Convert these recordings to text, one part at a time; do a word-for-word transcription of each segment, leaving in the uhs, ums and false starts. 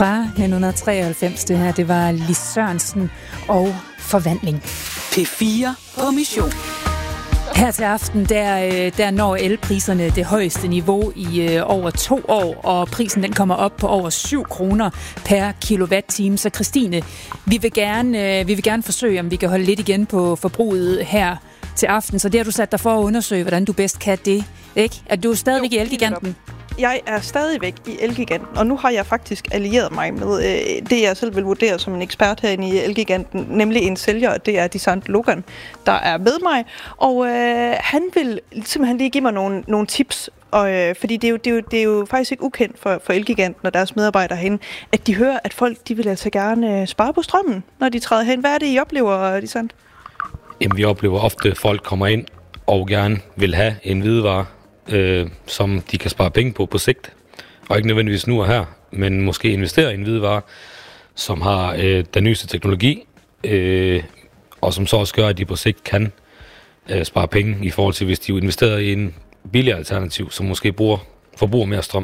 Fra nitten treoghalvfems, det her, det var Lis Sørensen og Forvandling. P fire på mission. Her til aften, der, der når elpriserne det højeste niveau i øh, over to år, og prisen den kommer op på over syv kroner per kilowatt-time. Så Christine, vi vil, gerne, øh, vi vil gerne forsøge, om vi kan holde lidt igen på forbruget her til aften. Så det har du sat dig for at undersøge, hvordan du bedst kan det, ikke? Er du stadigvæk jo, i Elgiganten? Jeg er stadigvæk i Elgiganten, og nu har jeg faktisk allieret mig med øh, det, jeg selv vil vurdere som en ekspert herinde i Elgiganten, nemlig en sælger, det er Disant Logan, der er med mig, og øh, han vil simpelthen lige give mig nogle, nogle tips, og, øh, fordi det er, jo, det, er jo, det er jo faktisk ikke ukendt for, for Elgiganten og deres medarbejdere herinde, at de hører, at folk de vil altså gerne spare på strømmen, når de træder hen. Hvad er det, I oplever, Disant? Jamen, vi oplever ofte, at folk kommer ind og gerne vil have en hvidevare, Øh, som de kan spare penge på på sigt, og ikke nødvendigvis nu og her, men måske investere i en hvidevare, som har øh, den nyeste teknologi, øh, og som så også gør, at de på sigt kan øh, spare penge i forhold til, hvis de investerer i en billigere alternativ, som måske bruger, forbruger mere strøm.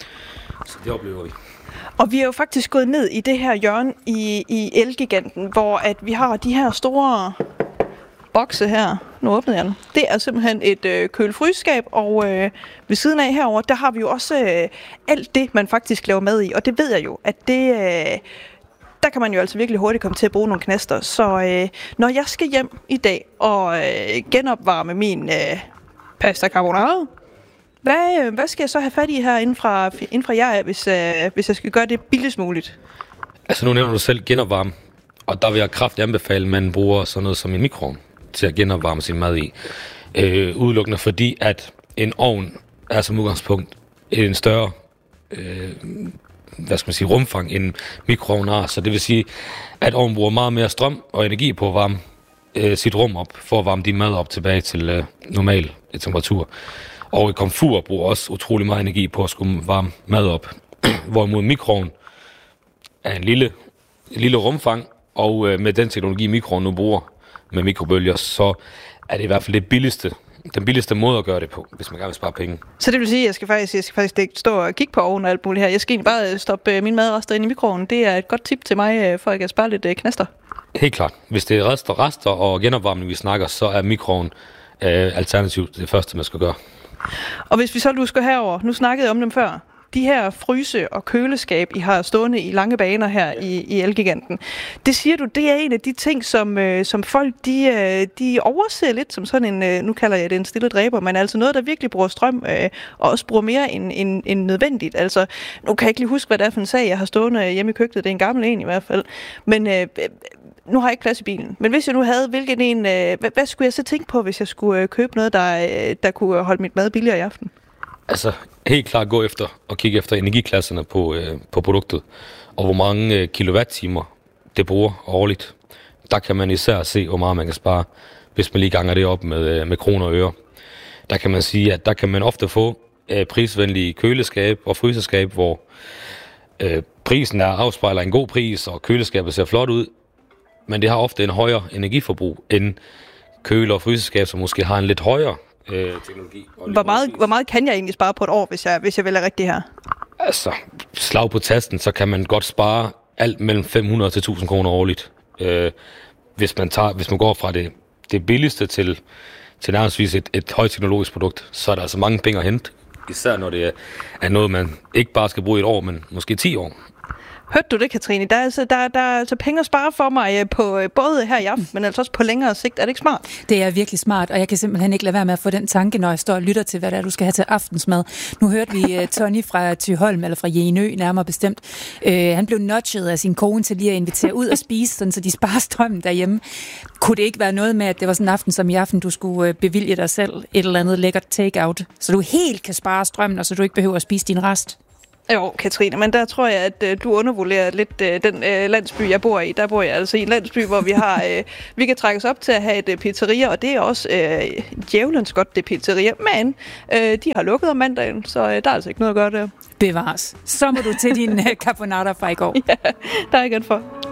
Så det oplever vi. Og vi er jo faktisk gået ned i det her hjørne i, i Elgiganten, hvor at vi har de her store bokse her. Nu åbnede jeg den. Det er simpelthen et øh, køl-fryseskab, og øh, ved siden af herover, der har vi jo også øh, alt det, man faktisk laver mad i. Og det ved jeg jo, at det, øh, der kan man jo altså virkelig hurtigt komme til at bruge nogle knaster. Så øh, når jeg skal hjem i dag og øh, genopvarme min øh, pasta carbonara, hvad, øh, hvad skal jeg så have fat i her inden fra, inden fra jer, hvis, øh, hvis jeg skal gøre det billigst muligt? Altså nu nævner du selv genopvarme, og der vil jeg kraftigt anbefale, at man bruger sådan noget som en mikroovn til at genopvarme sin mad i. Øh, udelukkende fordi, at en ovn er som udgangspunkt en større øh, hvad skal man sige, rumfang end mikroovn har. Så det vil sige, at ovnen bruger meget mere strøm og energi på at varme øh, sit rum op, for at varme din mad op tilbage til øh, normal temperatur. Og et komfur bruger også utrolig meget energi på at skulle varme mad op. Hvorimod mikroovn er en lille, en lille rumfang, og øh, med den teknologi, mikroovn nu bruger, med mikrobølger, så er det i hvert fald det billigste, den billigste måde at gøre det på, hvis man gerne vil spare penge. Så det vil sige, at jeg skal faktisk, jeg skal faktisk ikke stå og kigge på ovnen og alt muligt her. Jeg skal egentlig bare stoppe min madrester ind i mikroovnen. Det er et godt tip til mig, for at jeg kan spare lidt knaster. Helt klart. Hvis det er rester, rester og genopvarmning, vi snakker, så er mikroovnen øh, alternativt det første, man skal gøre. Og hvis vi så lusker herover, nu snakkede jeg om dem før. De her fryse- og køleskab, I har stående i lange baner her i, i Elgiganten, det siger du, det er en af de ting, som, øh, som folk de, de overser lidt som sådan en, øh, nu kalder jeg det en stille dræber, men altså noget, der virkelig bruger strøm, øh, og også bruger mere end, end, end nødvendigt. Altså, nu kan jeg ikke lige huske, hvad det er for en sag, jeg har stående hjemme i køkkenet. Det er en gammel en i hvert fald. Men øh, nu har jeg ikke plads i bilen. Men hvis jeg nu havde, hvilken en, øh, hvad, hvad skulle jeg så tænke på, hvis jeg skulle øh, købe noget, der, øh, der kunne holde mit mad billigere i aften? Altså, helt klart gå efter og kigge efter energiklasserne på, øh, på produktet, og hvor mange øh, kilowatt-timer det bruger årligt. Der kan man især se, hvor meget man kan spare, hvis man lige ganger det op med, øh, med kroner og øre. Der kan man sige, at der kan man ofte få øh, prisvenlige køleskab og fryseskab, hvor øh, prisen er afspejler en god pris, og køleskabet ser flot ud, men det har ofte en højere energiforbrug end køle- og fryseskab, som måske har en lidt højere Øh, teknologi. Hvor meget, hvor meget kan jeg egentlig spare på et år, hvis jeg, hvis jeg vælger rigtigt her? Altså, slag på tasten, så kan man godt spare alt mellem fem hundrede til tusind kroner årligt. Øh, hvis, man tager, hvis man går fra det, det billigste til, til nærmest et, et højteknologisk produkt, så er der altså mange penge at hente. Især når det er, er noget, man ikke bare skal bruge i et år, men måske ti år. Hørte du det, Katrine? Der er, altså, der, der er altså penge at spare for mig på både her i aften, men altså også på længere sigt. Er det ikke smart? Det er virkelig smart, og jeg kan simpelthen ikke lade være med at få den tanke, når jeg står og lytter til, hvad det er, du skal have til aftensmad. Nu hørte vi uh, Tony fra Thyholm, eller fra Jenø nærmere bestemt. Uh, han blev nudget af sin kone til lige at invitere ud og spise, sådan, så de sparer strømmen derhjemme. Kunne det ikke være noget med, at det var sådan en aften som i aften, du skulle uh, bevilge dig selv et eller andet lækkert take-out, så du helt kan spare strømmen, og så du ikke behøver at spise din rest? Jo, Katrine, men der tror jeg, at øh, du undervurderer lidt øh, den øh, landsby, jeg bor i. Der bor jeg altså i en landsby, hvor vi har øh, vi kan trække os op til at have et øh, pizzeria, og det er også øh, djævelens godt, det pizzeria. Men øh, de har lukket om mandagen, så øh, der er altså ikke noget at gøre der. Bevares. Så må du til din øh, carbonara fra i går. Ja, der er igen for.